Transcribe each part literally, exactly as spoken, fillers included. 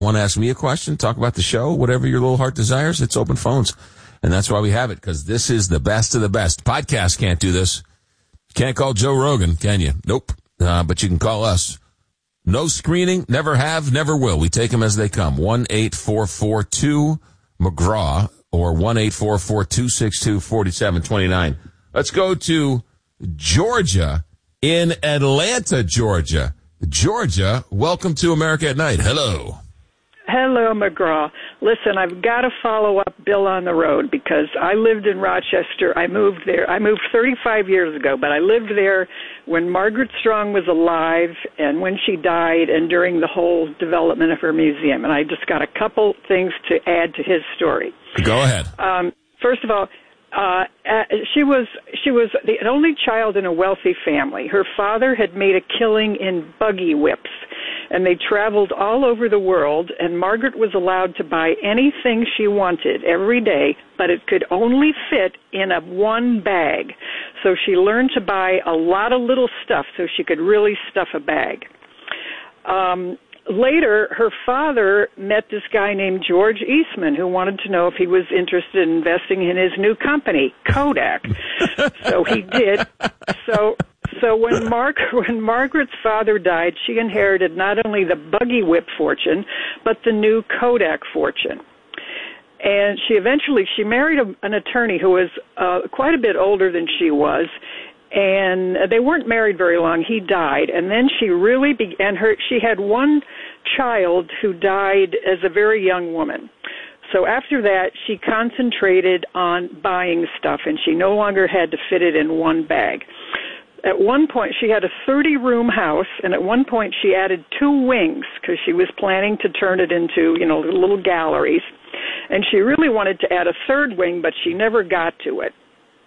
Want to ask me a question, talk about the show, whatever your little heart desires, it's open phones. And that's why we have it, because this is the best of the best. Podcast can't do this. You can't call Joe Rogan, can you? Nope. Uh, but you can call us. No screening, never have, never will. We take them as they come. one eight four four two McGraw or one eight four four two six two four seven two nine. Let's go to Georgia in Atlanta, Georgia. Georgia, welcome to America at Night. Hello. Hello, McGraw. Listen, I've got to follow up Bill on the Road because I lived in Rochester. I moved there. I moved thirty-five years ago, but I lived there when Margaret Strong was alive and when she died and during the whole development of her museum. And I just got a couple things to add to his story. Go ahead. Um, first of all, uh, she was she was the only child in a wealthy family. Her father had made a killing in buggy whips, and they traveled all over the world, and Margaret was allowed to buy anything she wanted every day, but it could only fit in a one bag. So she learned to buy a lot of little stuff so she could really stuff a bag. Um, later, her father met this guy named George Eastman, who wanted to know if he was interested in investing in his new company, Kodak. So he did. So... So when Mark, when Margaret's father died, she inherited not only the buggy whip fortune, but the new Kodak fortune. And she eventually, she married a, an attorney who was uh, quite a bit older than she was, and they weren't married very long. He died, and then she really began her, she had one child who died as a very young woman. So after that, she concentrated on buying stuff, and she no longer had to fit it in one bag. At one point, she had a thirty-room house, and at one point she added two wings because she was planning to turn it into, you know, little galleries. And she really wanted to add a third wing, but she never got to it.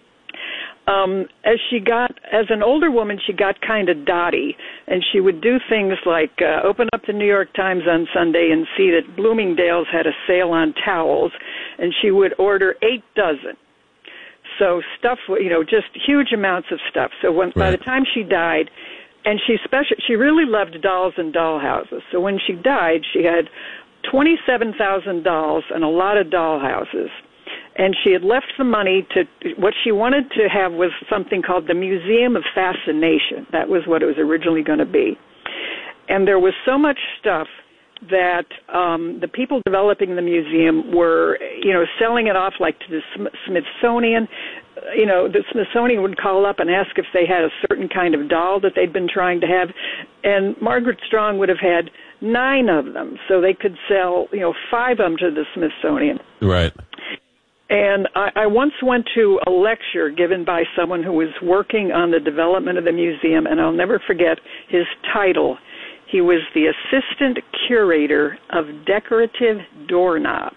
Um, as she got, as an older woman, she got kind of dotty, and she would do things like uh, open up the New York Times on Sunday and see that Bloomingdale's had a sale on towels, and she would order eight dozen. So stuff, you know, just huge amounts of stuff. So when, right. by the time she died, and she special, she really loved dolls and dollhouses. So when she died, she had twenty-seven thousand dolls and a lot of dollhouses. And she had left the money to, what she wanted to have was something called the Museum of Fascination. That was what it was originally going to be. And there was so much stuff that um, the people developing the museum were, you know, selling it off like to the Smithsonian. You know, the Smithsonian would call up and ask if they had a certain kind of doll that they'd been trying to have. And Margaret Strong would have had nine of them, so they could sell, you know, five of them to the Smithsonian. Right. And I, I once went to a lecture given by someone who was working on the development of the museum, and I'll never forget his title. He was the assistant curator of decorative doorknobs.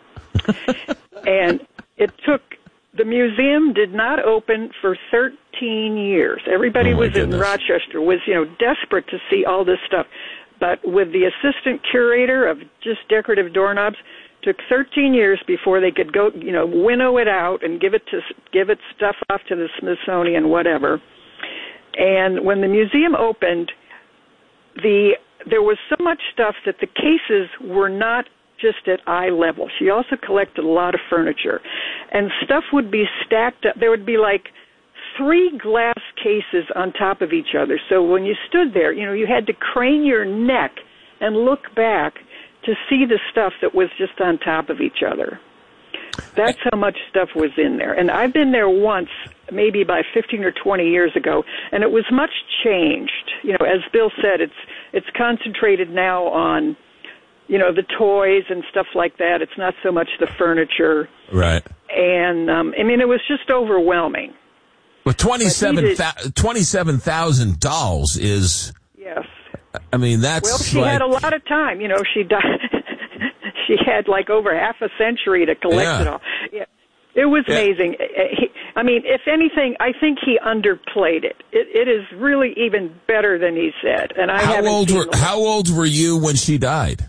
And it took, the museum did not open for thirteen years. Everybody oh was goodness. in Rochester, was, you know, desperate to see all this stuff. But with the assistant curator of just decorative doorknobs, took thirteen years before they could go, you know, winnow it out and give it to give it stuff off to the Smithsonian, whatever. And when the museum opened, the there was so much stuff that the cases were not just at eye level. She also collected a lot of furniture, and stuff would be stacked up. There would be like three glass cases on top of each other. So when you stood there, you know, you had to crane your neck and look back to see the stuff that was just on top of each other. That's how much stuff was in there. And I've been there once, maybe by fifteen or twenty years ago, and it was much changed. You know, as Bill said, it's it's concentrated now on, you know, the toys and stuff like that. It's not so much the furniture. Right. And, um, I mean, it was just overwhelming. Well, twenty-seven thousand dolls is... Yes. I mean, that's Well, she like, had a lot of time. You know, she died. She had like over half a century to collect yeah. it all. Yeah. It was yeah. amazing. He, I mean, if anything, I think he underplayed it. It, it is really even better than he said. And I how haven't old seen were the How old were you when she died?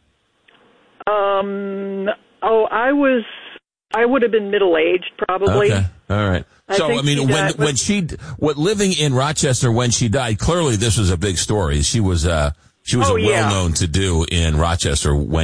Um. Oh, I was. I would have been middle aged, probably. Okay. All right. I so I mean, when died, when she what living in Rochester when she died, clearly this was a big story. She was uh She was Oh, a yeah. well known to do in Rochester when